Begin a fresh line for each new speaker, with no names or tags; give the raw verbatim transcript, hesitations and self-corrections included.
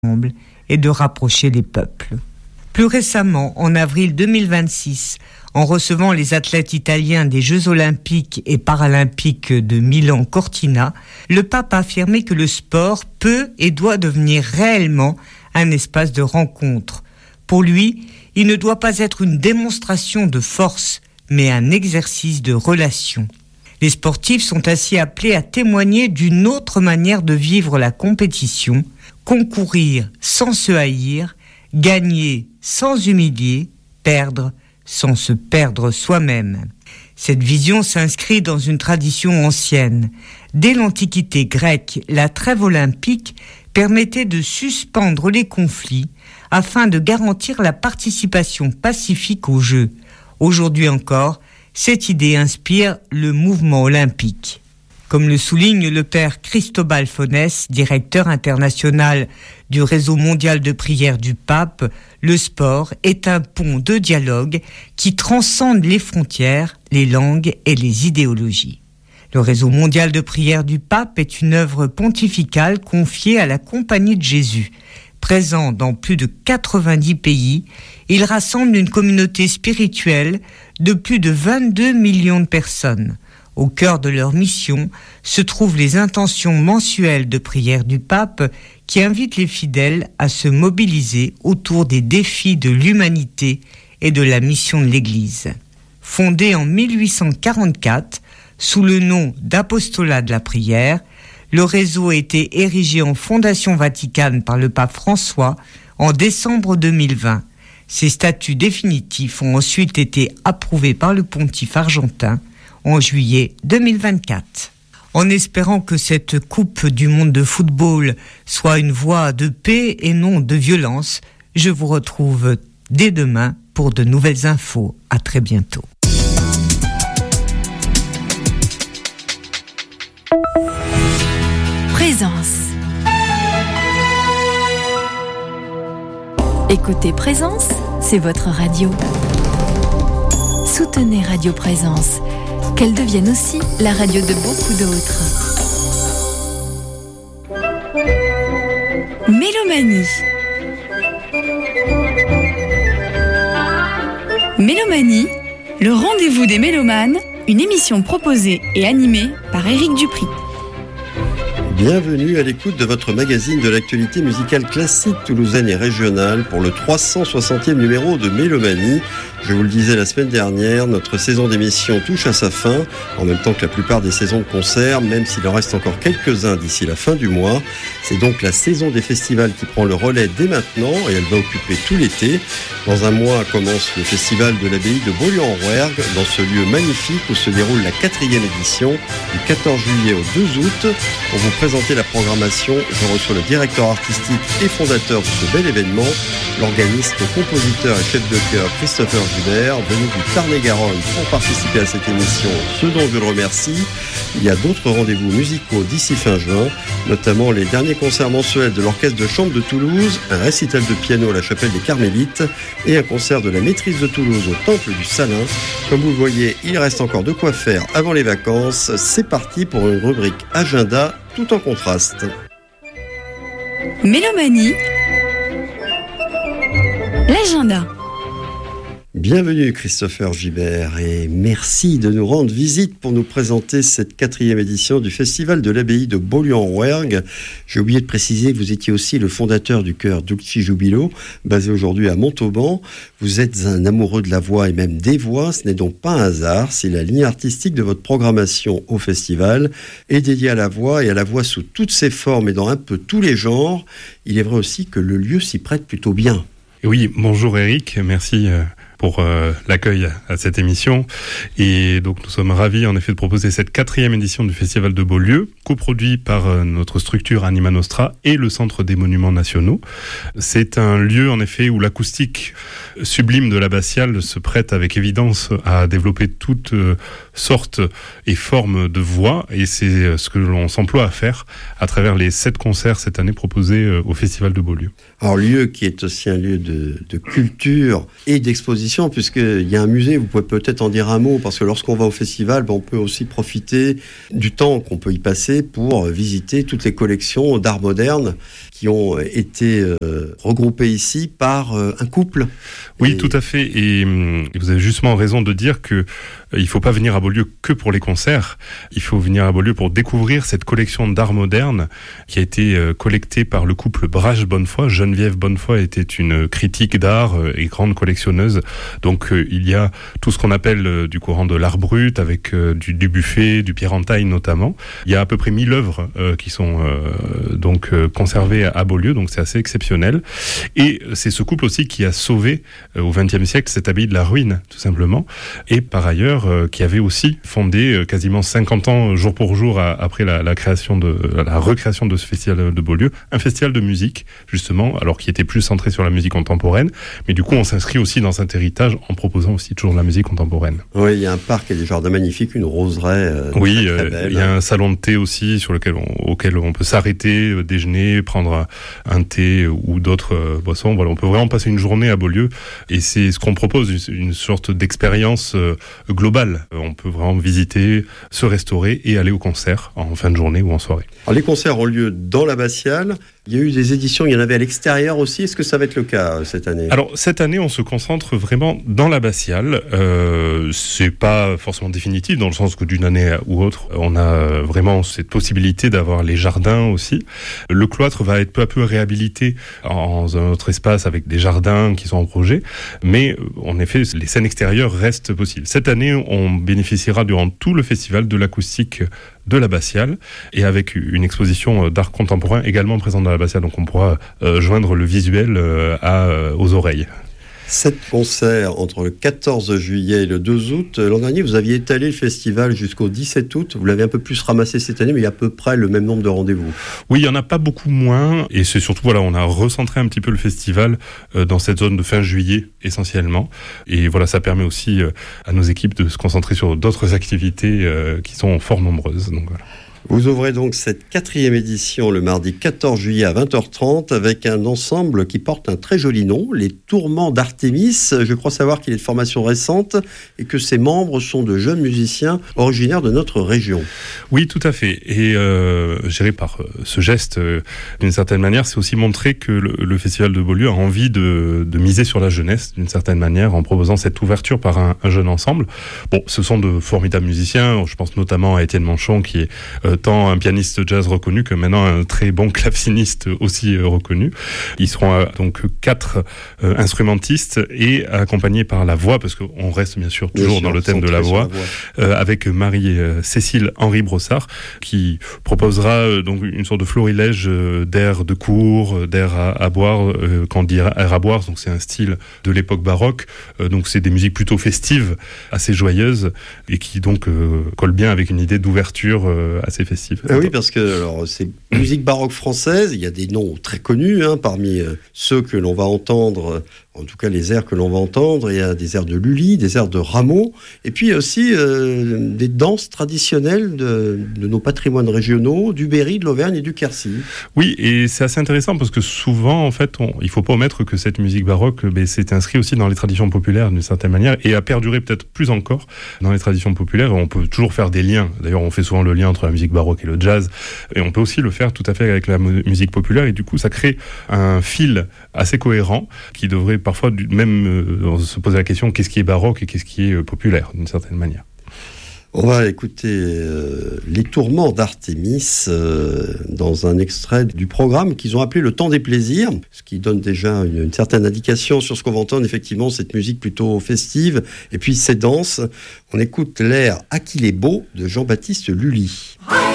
et de rapprocher les peuples. Plus récemment, en avril deux mille vingt-six, en recevant les athlètes italiens des Jeux olympiques et paralympiques de Milan-Cortina, le pape a affirmé que le sport peut et doit devenir réellement un espace de rencontre. Pour lui, il ne doit pas être une démonstration de force, mais un exercice de relation. Les sportifs sont ainsi appelés à témoigner d'une autre manière de vivre la compétition, concourir sans se haïr, gagner sans humilier, perdre sans se perdre soi-même. Cette vision s'inscrit dans une tradition ancienne. Dès l'Antiquité grecque, la trêve olympique permettait de suspendre les conflits afin de garantir la participation pacifique aux Jeux. Aujourd'hui encore, cette idée inspire le mouvement olympique. Comme le souligne le père Cristobal Fonès, directeur international du réseau mondial de prière du pape, le sport est un pont de dialogue qui transcende les frontières, les langues et les idéologies. Le réseau mondial de prière du pape est une œuvre pontificale confiée à la Compagnie de Jésus. Présent dans plus de quatre-vingt-dix pays, il rassemble une communauté spirituelle de plus de vingt-deux millions de personnes. Au cœur de leur mission se trouvent les intentions mensuelles de prière du pape qui invitent les fidèles à se mobiliser autour des défis de l'humanité et de la mission de l'Église. Fondé en mille huit cent quarante-quatre sous le nom d'Apostolat de la prière, le réseau a été érigé en fondation vaticane par le pape François en décembre deux mille vingt. Ses statuts définitifs ont ensuite été approuvés par le pontife argentin en juillet deux mille vingt-quatre. En espérant que cette Coupe du monde de football soit une voie de paix et non de violence, je vous retrouve dès demain pour de nouvelles infos. À très bientôt.
Présence. Écoutez Présence, c'est votre radio. Soutenez Radio Présence, qu'elle devienne aussi la radio de beaucoup d'autres. Mélomanie. Mélomanie, le rendez-vous des mélomanes, une émission proposée et animée par Éric Dupri.
Bienvenue à l'écoute de votre magazine de l'actualité musicale classique toulousaine et régionale pour le trois cent soixantième numéro de Mélomanie. Je vous le disais la semaine dernière, notre saison d'émission touche à sa fin, en même temps que la plupart des saisons de concerts, même s'il en reste encore quelques-uns d'ici la fin du mois. C'est donc la saison des festivals qui prend le relais dès maintenant et elle va occuper tout l'été. Dans un mois commence le festival de l'abbaye de Beaulieu-en-Rouergue, dans ce lieu magnifique où se déroule la quatrième édition, du quatorze juillet au deux août. Pour vous présenter la programmation, je reçois le directeur artistique et fondateur de ce bel événement, l'organiste, compositeur et chef de chœur Christopher Gibert, venu du Tarn-et-Garonne pour participer à cette émission, ce dont je le remercie. Il y a d'autres rendez-vous musicaux d'ici fin juin, notamment les derniers concerts mensuels de l'Orchestre de Chambre de Toulouse, un récital de piano à la Chapelle des Carmélites et un concert de la Maîtrise de Toulouse au Temple du Salin. Comme vous le voyez, il reste encore de quoi faire avant les vacances. C'est parti pour une rubrique agenda tout en contraste.
Mélomanie, l'agenda.
Bienvenue Christopher Gibert et merci de nous rendre visite pour nous présenter cette quatrième édition du Festival de l'abbaye de Beaulieu-en-Rouergue. J'ai oublié de préciser que vous étiez aussi le fondateur du chœur Dulci Jubilo, basé aujourd'hui à Montauban. Vous êtes un amoureux de la voix et même des voix, ce n'est donc pas un hasard, c'est la ligne artistique de votre programmation au festival est dédiée à la voix et à la voix sous toutes ses formes et dans un peu tous les genres. Il est vrai aussi que le lieu s'y prête plutôt bien.
Oui, bonjour Eric, merci pour euh, l'accueil à cette émission. Et donc nous sommes ravis en effet de proposer cette quatrième édition du Festival de Beaulieu, coproduit par euh, notre structure Anima Nostra et le Centre des Monuments Nationaux. C'est un lieu en effet où l'acoustique sublime de l'abbatiale se prête avec évidence à développer toutes euh, sortes et formes de voix, et c'est ce que l'on s'emploie à faire à travers les sept concerts cette année proposés euh, au Festival de Beaulieu.
Alors lieu qui est aussi un lieu de, de culture et d'exposition, puisqu'il y a un musée, vous pouvez peut-être en dire un mot, parce que lorsqu'on va au festival, ben, on peut aussi profiter du temps qu'on peut y passer pour visiter toutes les collections d'art moderne qui ont été euh, regroupés ici par euh, un couple.
Oui,
et...
tout à fait. Et, et vous avez justement raison de dire que euh, il ne faut pas venir à Beaulieu que pour les concerts. Il faut venir à Beaulieu pour découvrir cette collection d'art moderne qui a été euh, collectée par le couple Brache-Bonnefoy. Geneviève Bonnefoy était une critique d'art euh, et grande collectionneuse. Donc euh, il y a tout ce qu'on appelle euh, du courant de l'art brut avec euh, du, du Buffet, du Pierre Entaille notamment. Il y a à peu près mille œuvres euh, qui sont euh, donc euh, conservées à Beaulieu, donc c'est assez exceptionnel. Et c'est ce couple aussi qui a sauvé euh, au vingtième siècle cette abbaye de la ruine, tout simplement. Et par ailleurs, euh, qui avait aussi fondé euh, quasiment cinquante ans, jour pour jour, à, après la, la création de la recréation de ce festival de Beaulieu, un festival de musique, justement, alors qui était plus centré sur la musique contemporaine. Mais du coup, on s'inscrit aussi dans cet héritage en proposant aussi toujours de la musique contemporaine.
Oui, il y a un parc et des jardins magnifiques, une roseraie euh,
oui,
très, très
euh,
belle.
Il y a un salon de thé aussi sur lequel on, auquel on peut s'arrêter, euh, déjeuner, prendre un thé ou d'autres euh, boissons. Voilà, on peut vraiment passer une journée à Beaulieu et c'est ce qu'on propose, une, une sorte d'expérience euh, globale. Euh, on peut vraiment visiter, se restaurer et aller au concert en fin de journée ou en soirée.
Alors, les concerts ont lieu dans l'abbatiale. Il y a eu des éditions, il y en avait à l'extérieur aussi. Est-ce que ça va être le cas euh, cette année ?
Alors cette année, on se concentre vraiment dans l'abbatiale. Euh, c'est pas forcément définitif dans le sens que d'une année ou autre, on a vraiment cette possibilité d'avoir les jardins aussi. Le cloître va être peu à peu réhabilité en un autre espace avec des jardins qui sont en projet, mais en effet, les scènes extérieures restent possibles. Cette année, on bénéficiera durant tout le festival de l'acoustique de l'abbatiale et avec une exposition d'art contemporain également présente dans l'abbatiale, donc on pourra euh, joindre le visuel euh, à, euh, aux oreilles.
Sept concerts entre le quatorze juillet et le deux août. L'an dernier, vous aviez étalé le festival jusqu'au dix-sept août. Vous l'avez un peu plus ramassé cette année, mais il y a à peu près le même nombre de rendez-vous.
Oui, il n'y en a pas beaucoup moins. Et c'est surtout, voilà, on a recentré un petit peu le festival euh, dans cette zone de fin juillet, essentiellement. Et voilà, ça permet aussi euh, à nos équipes de se concentrer sur d'autres activités euh, qui sont fort nombreuses. Donc voilà.
Vous ouvrez donc cette quatrième édition le mardi quatorze juillet à vingt heures trente avec un ensemble qui porte un très joli nom, les Tourments d'Artémis. Je crois savoir qu'il est de formation récente et que ses membres sont de jeunes musiciens originaires de notre région.
Oui, tout à fait. Et euh, géré par euh, ce geste, euh, d'une certaine manière, c'est aussi montrer que le, le Festival de Beaulieu a envie de, de miser sur la jeunesse, d'une certaine manière, en proposant cette ouverture par un, un jeune ensemble. Bon, ce sont de formidables musiciens. Je pense notamment à Étienne Manchon, qui est euh, tant un pianiste jazz reconnu que maintenant un très bon claveciniste aussi euh, reconnu. Ils seront euh, donc quatre euh, instrumentistes et accompagnés par la voix, parce qu'on reste bien sûr toujours bien sûr, dans le thème de la voix, la voix. Euh, avec Marie-Cécile Henri Brossard, qui proposera euh, donc une sorte de florilège euh, d'air de cour, d'air à, à boire, euh, quand on dit air à boire, donc c'est un style de l'époque baroque, euh, donc c'est des musiques plutôt festives, assez joyeuses, et qui donc euh, collent bien avec une idée d'ouverture euh, assez festive.
Ah oui, parce que alors, c'est musique baroque française, il y a des noms très connus, hein, parmi euh, ceux que l'on va entendre, euh, en tout cas les airs que l'on va entendre, il y a des airs de Lully, des airs de Rameau, et puis aussi euh, des danses traditionnelles de, de nos patrimoines régionaux, du Berry, de l'Auvergne et du Quercy.
Oui, et c'est assez intéressant parce que souvent, en fait, on, il ne faut pas omettre que cette musique baroque ben, s'est inscrite aussi dans les traditions populaires d'une certaine manière et a perduré peut-être plus encore dans les traditions populaires. On peut toujours faire des liens. D'ailleurs, on fait souvent le lien entre la musique baroque et le jazz, et on peut aussi le faire tout à fait avec la musique populaire, et du coup, ça crée un fil assez cohérent qui devrait parfois même euh, se poser la question qu'est-ce qui est baroque et qu'est-ce qui est euh, populaire d'une certaine manière.
On va écouter euh, les Tourments d'Artémis euh, dans un extrait du programme qu'ils ont appelé Le Temps des Plaisirs, ce qui donne déjà une, une certaine indication sur ce qu'on va entendre, effectivement, cette musique plutôt festive, et puis ces danses. On écoute l'air « À qu'il est beau » de Jean-Baptiste Lully.